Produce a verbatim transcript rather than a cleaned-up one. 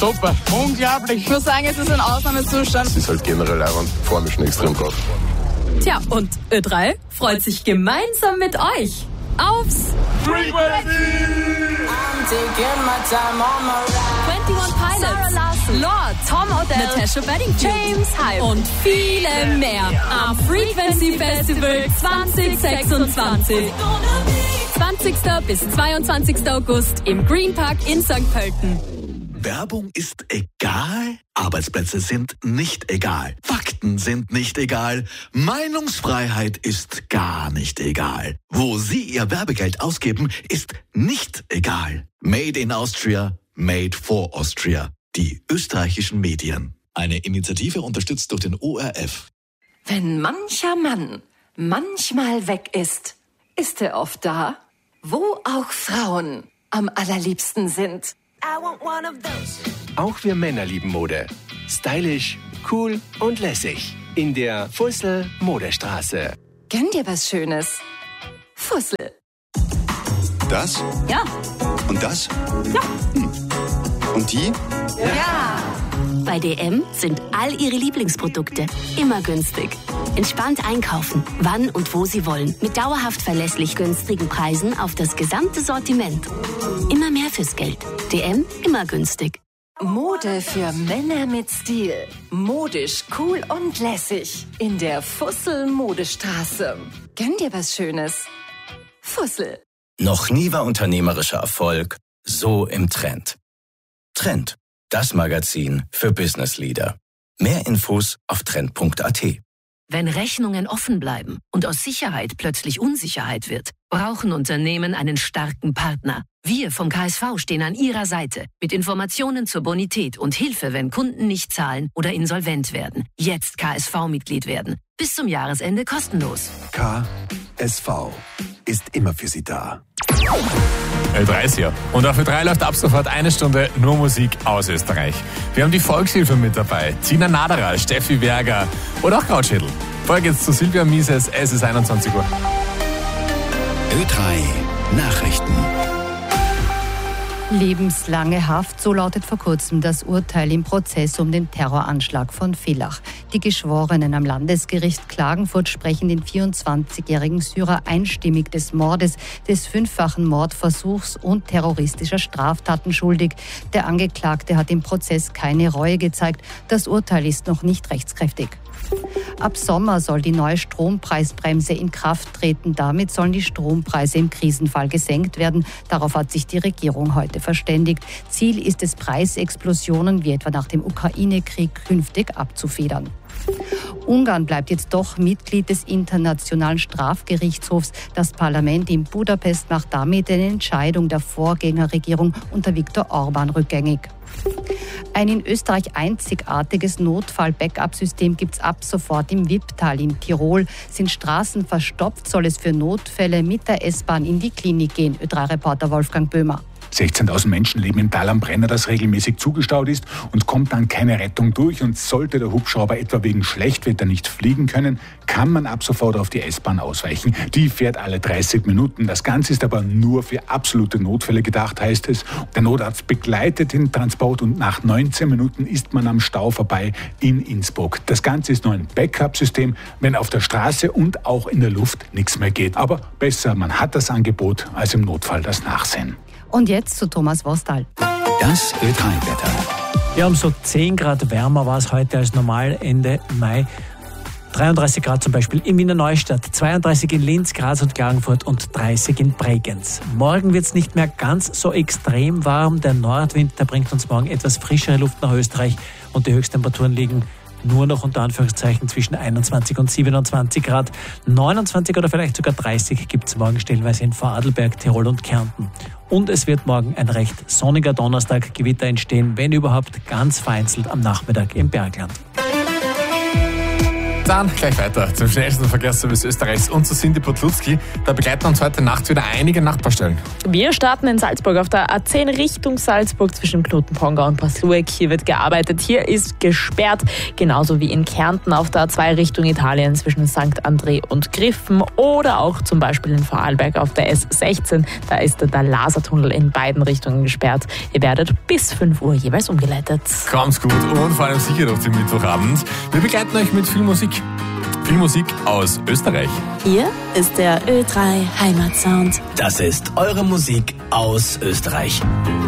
Super, unglaublich. Ich muss sagen, es ist ein Ausnahmezustand. Es ist halt generell einfach formischen extrem drauf. Tja, und Ö drei freut sich gemeinsam mit euch aufs Frequency! einundzwanzig Pilots, Lord, Tom Odell, Natasha Bedingfield, James Hype und viele mehr am Frequency Festival zwanzig sechsundzwanzig. zwanzigsten bis zweiundzwanzigsten August im Green Park in Sankt Pölten. Werbung ist egal, Arbeitsplätze sind nicht egal, Fakten sind nicht egal, Meinungsfreiheit ist gar nicht egal. Wo Sie Ihr Werbegeld ausgeben, ist nicht egal. Made in Austria, made for Austria. Die österreichischen Medien. Eine Initiative unterstützt durch den O R F. Wenn mancher Mann manchmal weg ist, ist er oft da, wo auch Frauen am allerliebsten sind. Auch wir Männer lieben Mode. Stylisch, cool und lässig. In der Fussel Modestraße. Gönn dir was Schönes. Fussel. Das? Ja. Und das? Ja. Hm. Und die? Ja. Bei D M sind all Ihre Lieblingsprodukte immer günstig. Entspannt einkaufen, wann und wo Sie wollen. Mit dauerhaft verlässlich günstigen Preisen auf das gesamte Sortiment. Immer mehr fürs Geld. D M, immer günstig. Mode für Männer mit Stil. Modisch, cool und lässig. In der Fussel Modestraße. Gönn dir was Schönes. Fussel. Noch nie war unternehmerischer Erfolg so im Trend. Trend, das Magazin für Business Leader. Mehr Infos auf trend punkt a t. Wenn Rechnungen offen bleiben und aus Sicherheit plötzlich Unsicherheit wird, brauchen Unternehmen einen starken Partner. Wir vom K S V stehen an Ihrer Seite mit Informationen zur Bonität und Hilfe, wenn Kunden nicht zahlen oder insolvent werden. Jetzt K S V-Mitglied werden. Bis zum Jahresende kostenlos. K S V ist immer für Sie da. Ö drei ist ja. Und auf Ö drei läuft ab sofort eine Stunde nur Musik aus Österreich. Wir haben die Volkshilfe mit dabei. Tina Naderer, Steffi Werger oder auch Krautschädel. Vorher geht's zu Silvia Mises. Es ist einundzwanzig Uhr. Ö drei Nachrichten. Lebenslange Haft, so lautet vor kurzem das Urteil im Prozess um den Terroranschlag von Villach. Die Geschworenen am Landesgericht Klagenfurt sprechen den vierundzwanzigjährigen Syrer einstimmig des Mordes, des fünffachen Mordversuchs und terroristischer Straftaten schuldig. Der Angeklagte hat im Prozess keine Reue gezeigt. Das Urteil ist noch nicht rechtskräftig. Ab Sommer soll die neue Strompreisbremse in Kraft treten. Damit sollen die Strompreise im Krisenfall gesenkt werden. Darauf hat sich die Regierung heute verständigt. Ziel ist es, Preisexplosionen wie etwa nach dem Ukraine-Krieg künftig abzufedern. Ungarn bleibt jetzt doch Mitglied des Internationalen Strafgerichtshofs. Das Parlament in Budapest macht damit eine Entscheidung der Vorgängerregierung unter Viktor Orban rückgängig. Ein in Österreich einzigartiges Notfall-Backup-System gibt es ab sofort im Wipptal in Tirol. Sind Straßen verstopft, soll es für Notfälle mit der S-Bahn in die Klinik gehen. Ö drei Reporter Wolfgang Böhmer. sechzehntausend Menschen leben im Tal am Brenner, das regelmäßig zugestaut ist und kommt dann keine Rettung durch. Und sollte der Hubschrauber etwa wegen Schlechtwetter nicht fliegen können, kann man ab sofort auf die S-Bahn ausweichen. Die fährt alle dreißig Minuten. Das Ganze ist aber nur für absolute Notfälle gedacht, heißt es. Der Notarzt begleitet den Transport und nach neunzehn Minuten ist man am Stau vorbei in Innsbruck. Das Ganze ist nur ein Backup-System, wenn auf der Straße und auch in der Luft nichts mehr geht. Aber besser, man hat das Angebot, als im Notfall das Nachsehen. Und jetzt zu Thomas Wostal. Das Ö drei Wetter. Ja, um so zehn Grad wärmer war es heute als normal Ende Mai. dreiunddreißig Grad zum Beispiel in Wiener Neustadt, zweiunddreißig in Linz, Graz und Klagenfurt und dreißig in Bregenz. Morgen wird es nicht mehr ganz so extrem warm. Der Nordwind, der bringt uns morgen etwas frischere Luft nach Österreich und die Höchsttemperaturen liegen nur noch unter Anführungszeichen zwischen einundzwanzig und siebenundzwanzig Grad. neunundzwanzig oder vielleicht sogar dreißig gibt es morgen stellenweise in Vorarlberg, Tirol und Kärnten. Und es wird morgen ein recht sonniger Donnerstag, Gewitter entstehen, wenn überhaupt ganz vereinzelt am Nachmittag im Bergland. Dann gleich weiter zum schnellsten Verkehrsservice Österreichs und zu Cindy Podlutzki. Da begleiten uns heute Nacht wieder einige Nachbarstellen. Wir starten in Salzburg auf der A zehn Richtung Salzburg zwischen Knotenpongau und Pasluek. Hier wird gearbeitet. Hier ist gesperrt. Genauso wie in Kärnten auf der A zwei Richtung Italien zwischen Sankt André und Griffen. Oder auch zum Beispiel in Vorarlberg auf der S sechzehn. Da ist der Lasertunnel in beiden Richtungen gesperrt. Ihr werdet bis fünf Uhr jeweils umgeleitet. Kommt's gut und vor allem sicher auf den Mittwochabend. Wir begleiten euch mit viel Musik. Viel Musik aus Österreich. Hier ist der Ö drei Heimatsound. Das ist eure Musik aus Österreich.